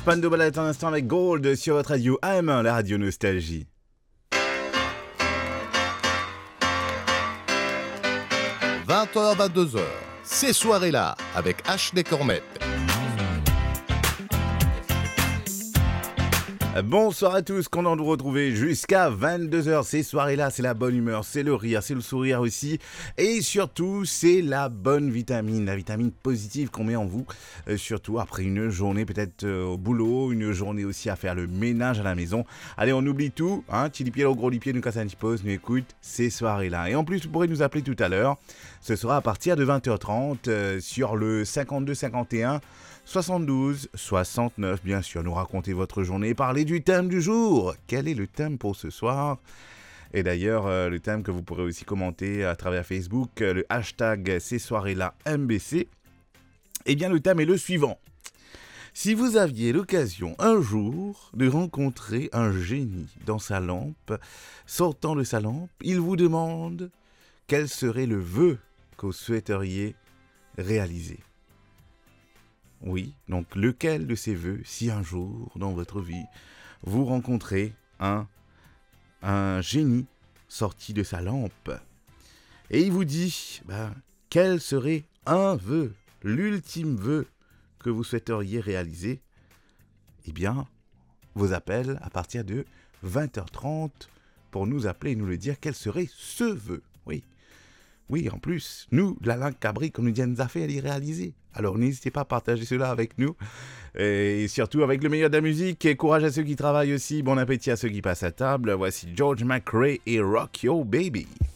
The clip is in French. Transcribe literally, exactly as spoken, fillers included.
Spandau Ballet un instant avec Gold sur votre radio A M un, la radio Nostalgie. vingt heures vingt-deux heures, ces soirées-là avec Ashley Cormette. Bonsoir à tous, content de vous retrouver jusqu'à vingt-deux heures. Ces soirées-là, c'est la bonne humeur, c'est le rire, c'est le sourire aussi. Et surtout, c'est la bonne vitamine, la vitamine positive qu'on met en vous. Euh, surtout après une journée peut-être euh, au boulot, une journée aussi à faire le ménage à la maison. Allez, on oublie tout, hein, petit pied au gros pied, nous casse un petit pause, nous écoute ces soirées-là. Et en plus, vous pourrez nous appeler tout à l'heure. Ce sera à partir de vingt heures trente euh, sur le cinquante-deux cinquante et un soixante-douze soixante-neuf, bien sûr, nous raconter votre journée, parler du thème du jour. Quel est le thème pour ce soir ? Et d'ailleurs, euh, le thème que vous pourrez aussi commenter à travers Facebook, euh, le hashtag ces soirées-là M B C. Eh bien, le thème est le suivant. Si vous aviez l'occasion un jour de rencontrer un génie dans sa lampe, sortant de sa lampe, il vous demande quel serait le vœu que vous souhaiteriez réaliser. Oui, donc lequel de ces vœux, si un jour dans votre vie, vous rencontrez un, un génie sorti de sa lampe, et il vous dit, ben, quel serait un vœu, l'ultime vœu que vous souhaiteriez réaliser, eh bien, vos appels à partir de vingt heures trente pour nous appeler et nous le dire quel serait ce vœu, oui. Oui, en plus, nous, la langue cabri, comme nous dit Nzafé, elle est réalisée. Alors n'hésitez pas à partager cela avec nous. Et surtout avec le meilleur de la musique. Et courage à ceux qui travaillent aussi. Bon appétit à ceux qui passent à table. Voici George McRae et Rock Your Baby.